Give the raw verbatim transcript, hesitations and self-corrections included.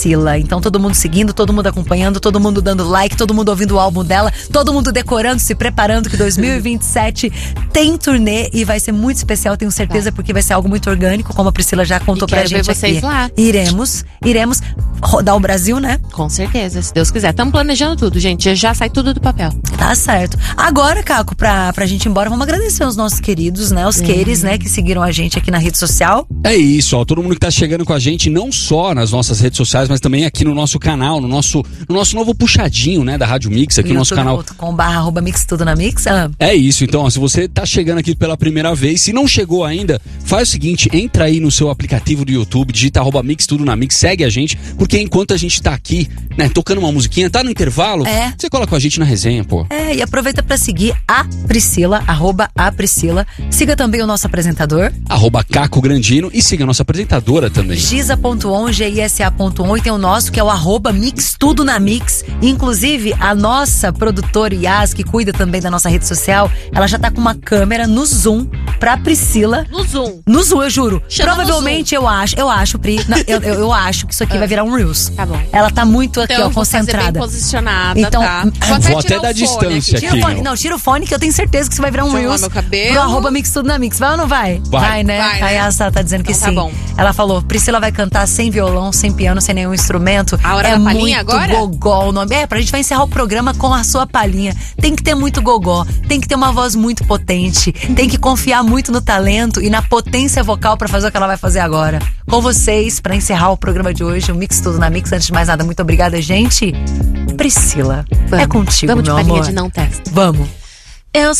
Priscila. Então todo mundo seguindo, todo mundo acompanhando, todo mundo dando like, todo mundo ouvindo o álbum dela, todo mundo decorando, se preparando, que dois mil e vinte e sete tem turnê e vai ser muito especial, tenho certeza, vai. Porque vai ser algo muito orgânico, como a Priscila já contou e pra quero gente ver vocês aqui. Lá. Iremos, iremos rodar o Brasil, né? Com certeza, se Deus quiser. Estamos planejando tudo, gente, já, já sai tudo do papel. Tá certo. Agora, Caco, pra, pra gente ir embora, vamos agradecer os nossos queridos, né? Os uhum. queires, né? Que seguiram a gente aqui na rede social. É isso, ó. Todo mundo que tá chegando com a gente, não só nas nossas redes sociais, mas também aqui no nosso canal, no nosso, no nosso novo puxadinho, né? Da Rádio Mix, aqui no nosso canal. com barra arroba Mix Tudo na Mix. Ah. É isso, então, ó, se você tá chegando aqui pela primeira vez, se não chegou ainda, faz o seguinte, entra aí no seu aplicativo do YouTube, digita arroba Mix Tudo na Mix, segue a gente, porque enquanto a gente tá aqui, né, tocando uma musiquinha, tá no intervalo, é. você cola com a gente na resenha, pô. É, e aproveita pra seguir a Priscila, arroba a Priscila. Siga também o nosso apresentador, arroba Caco Grandino, e siga a nossa apresentadora também. Gisa ponto on, G I S A ponto on, e tem o nosso, que é o arroba Mix Tudo na Mix. Inclusive, a nossa produtora Yas, que cuida também da nossa rede social, ela já tá com uma câmera no Zoom pra Priscila. No Zoom? No Zoom, eu juro. Chama Provavelmente eu acho, eu acho, Pri, não, eu, eu, eu acho que isso aqui vai virar um Reels. Tá bom. Ela tá muito aqui, então, ó, concentrada. Bem posicionada, então, tá? Vou até, vou até dar distância aqui. Tira o fone, não, tira o fone que eu tenho certeza que isso vai virar um Reels. Meu cabelo. Pro arroba Mix Tudo na Mix. Vai ou não vai? Vai, vai né? Vai, Aí né? a Yasa tá dizendo que então, sim. Tá bom. Ela falou, Priscila vai cantar sem violão, sem piano, sem nenhum instrumento. A hora é da palhinha muito agora? Gogó o nome. É, pra gente vai encerrar o programa com a sua palhinha. Tem que ter muito gogó, tem que ter uma voz muito potente, tem que confiar muito no talento e na potência vocal pra fazer o que ela vai fazer agora. Com vocês, pra encerrar o programa de hoje, o Mix Tudo na Mix. Antes de mais nada, muito obrigada, gente. Priscila, Vamos. é contigo, Vamos meu de palhinha amor. de não teste. Vamos. Eu